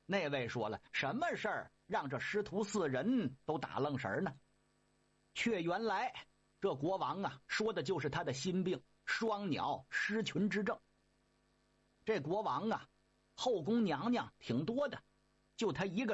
那位说了，什么事儿让这师徒4人都打愣神呢？却原来这国王啊，说的就是他的心病——双鸟失群之症。这国王啊，后宫娘娘挺多的，就他一个